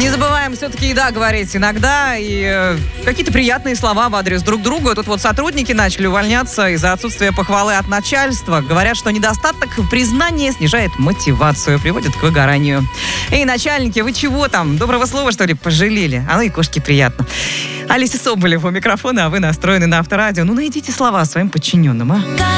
Не забываем все-таки да говорить иногда и какие-то приятные слова в адрес друг друга. Тут вот сотрудники начали увольняться из-за отсутствия похвалы от начальства. Говорят, что недостаток признания снижает мотивацию, приводит к выгоранию. Эй, начальники, вы чего там? Доброго слова, что ли, пожалели? А ну и кошке приятно. Алиса Соболева у микрофона, а вы настроены на Авторадио. Ну, найдите слова своим подчиненным, а?